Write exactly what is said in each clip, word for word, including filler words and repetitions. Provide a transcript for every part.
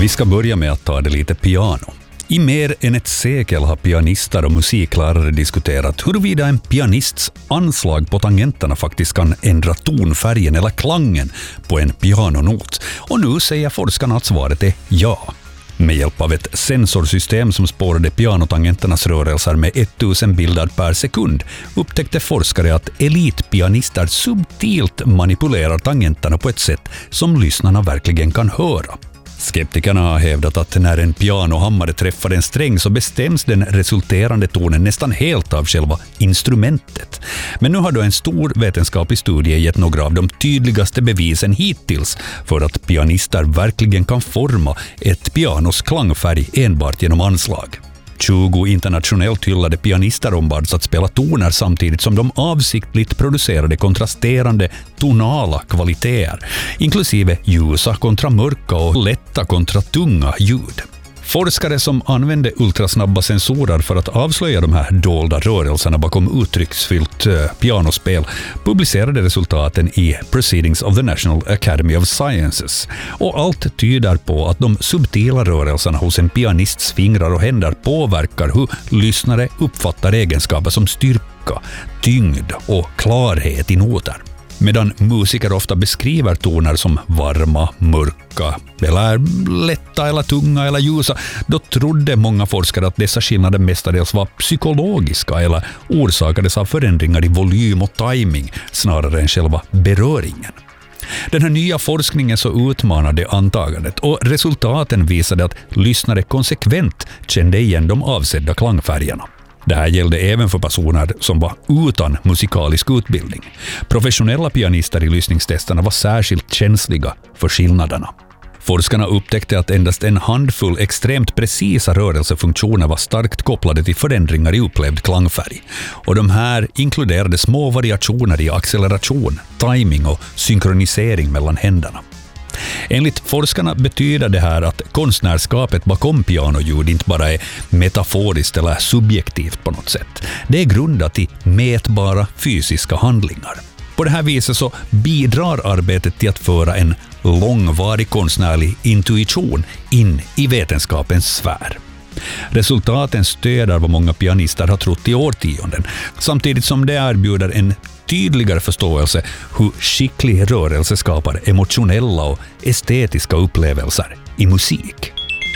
Vi ska börja med att ta det lite piano. I mer än ett sekel har pianister och musiklärare diskuterat huruvida en pianists anslag på tangenterna faktiskt kan ändra tonfärgen eller klangen på en pianonot. Och nu säger forskarna att svaret är ja. Med hjälp av ett sensorsystem som spårade pianotangenternas rörelser med tusen bilder per sekund upptäckte forskare att elitpianister subtilt manipulerar tangenterna på ett sätt som lyssnarna verkligen kan höra. Skeptikerna har hävdat att när en pianohammare träffar en sträng så bestäms den resulterande tonen nästan helt av själva instrumentet. Men nu har då en stor vetenskaplig studie gett några av de tydligaste bevisen hittills för att pianister verkligen kan forma ett pianos klangfärg enbart genom anslag. tjugo internationellt hyllade pianister ombads att spela toner samtidigt som de avsiktligt producerade kontrasterande tonala kvaliteter, inklusive ljusa kontra mörka och lätta kontra tunga ljud. Forskare som använde ultrasnabba sensorer för att avslöja de här dolda rörelserna bakom uttrycksfyllt uh, pianospel publicerade resultaten i Proceedings of the National Academy of Sciences. Och allt tyder på att de subtila rörelserna hos en pianists fingrar och händer påverkar hur lyssnare uppfattar egenskaper som styrka, tyngd och klarhet i noter. Medan musiker ofta beskriver toner som varma, mörka eller lätta eller tunga eller ljusa, då trodde många forskare att dessa skillnader mestadels var psykologiska eller orsakades av förändringar i volym och timing snarare än själva beröringen. Den här nya forskningen så utmanade antagandet och resultaten visade att lyssnare konsekvent kände igen de avsedda klangfärgerna. Det här gällde även för personer som var utan musikalisk utbildning. Professionella pianister i lyssningstesterna var särskilt känsliga för skillnaderna. Forskarna upptäckte att endast en handfull extremt precisa rörelsefunktioner var starkt kopplade till förändringar i upplevd klangfärg. Och de här inkluderade små variationer i acceleration, timing och synkronisering mellan händerna. Enligt forskarna betyder det här att konstnärskapet bakom pianoljud inte bara är metaforiskt eller subjektivt på något sätt. Det är grundat i mätbara fysiska handlingar. På det här viset så bidrar arbetet till att föra en långvarig konstnärlig intuition in i vetenskapens sfär. Resultaten stöder vad många pianister har trott i årtionden, samtidigt som det erbjuder en tydligare förståelse hur skicklig rörelse skapar emotionella och estetiska upplevelser i musik.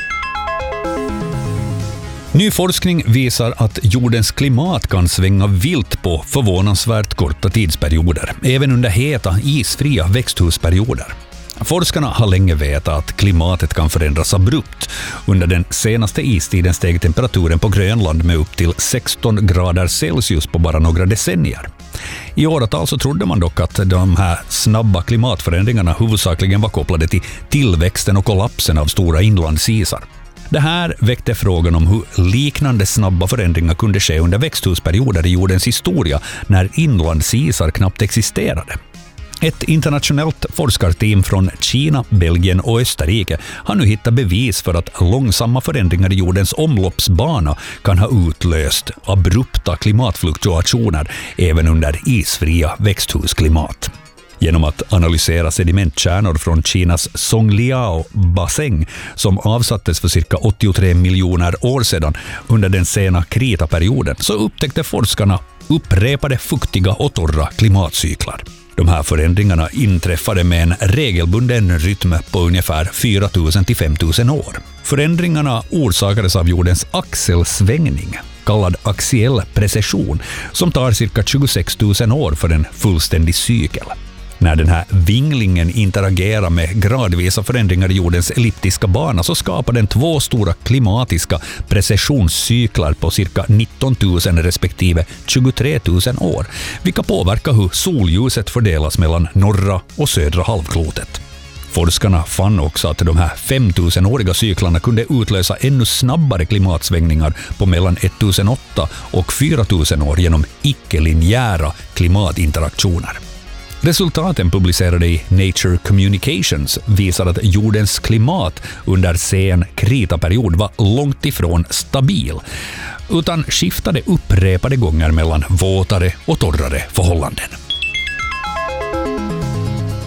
Ny forskning visar att jordens klimat kan svänga vilt på förvånansvärt korta tidsperioder, även under heta, isfria växthusperioder. Forskarna har länge vetat att klimatet kan förändras abrupt. Under den senaste istiden steg temperaturen på Grönland med upp till sexton grader Celsius på bara några decennier. I åratal så trodde man dock att de här snabba klimatförändringarna huvudsakligen var kopplade till tillväxten och kollapsen av stora inlandsisar. Det här väckte frågan om hur liknande snabba förändringar kunde ske under växthusperioder i jordens historia när inlandsisar knappt existerade. Ett internationellt forskarteam från Kina, Belgien och Österrike har nu hittat bevis för att långsamma förändringar i jordens omloppsbana kan ha utlöst abrupta klimatfluktuationer även under isfria växthusklimat. Genom att analysera sedimentkärnor från Kinas Songliao-bassäng som avsattes för cirka åttiotre miljoner år sedan under den sena kritaperioden så upptäckte forskarna upprepade fuktiga och torra klimatcyklar. De här förändringarna inträffade med en regelbunden rytm på ungefär fyra tusen till fem tusen år. Förändringarna orsakades av jordens axelsvängning, kallad axiell precession, som tar cirka tjugosex tusen år för en fullständig cykel. När den här vinglingen interagerar med gradvisa förändringar i jordens elliptiska bana så skapar den två stora klimatiska precessionscyklar på cirka nitton tusen respektive tjugotre tusen år, vilka påverkar hur solljuset fördelas mellan norra och södra halvklotet. Forskarna fann också att de här femtusenåriga cyklarna kunde utlösa ännu snabbare klimatsvängningar på mellan ettusenåtta och fyra tusen år genom icke-linjära klimatinteraktioner. Resultaten publicerade i Nature Communications visar att jordens klimat under sen kritaperiod var långt ifrån stabil, utan skiftade upprepade gånger mellan våtare och torrare förhållanden.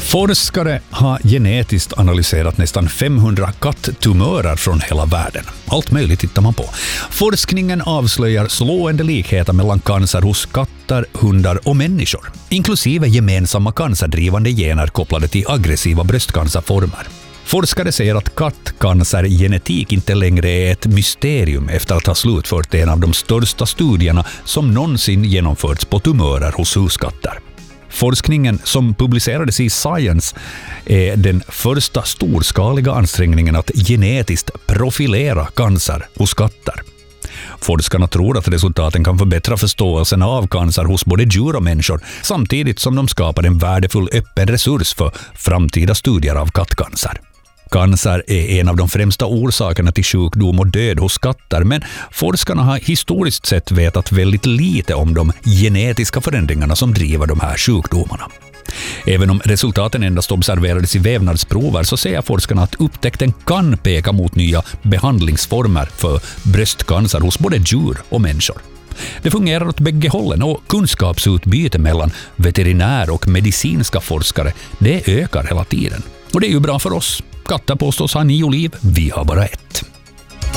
Forskare har genetiskt analyserat nästan femhundra katttumörer från hela världen. Allt möjligt tittar man på. Forskningen avslöjar slående likheter mellan cancer hos katter, hundar och människor, inklusive gemensamma cancerdrivande gener kopplade till aggressiva bröstcancerformer. Forskare säger att kattcancergenetik inte längre är ett mysterium efter att ha slutfört en av de största studierna som någonsin genomförts på tumörer hos huskatter. Forskningen som publicerades i Science är den första storskaliga ansträngningen att genetiskt profilera cancer hos katter. Forskarna tror att resultaten kan förbättra förståelsen av cancer hos både djur och människor, samtidigt som de skapar en värdefull öppen resurs för framtida studier av kattcancer. Cancer är en av de främsta orsakerna till sjukdom och död hos katter, men forskarna har historiskt sett vetat väldigt lite om de genetiska förändringarna som driver de här sjukdomarna. Även om resultaten endast observerades i vävnadsprover så säger forskarna att upptäckten kan peka mot nya behandlingsformer för bröstcancer hos både djur och människor. Det fungerar åt bägge hållen och kunskapsutbyte mellan veterinär och medicinska forskare det ökar hela tiden. Och det är ju bra för oss. Katter påstås ha nio liv, vi har bara ett.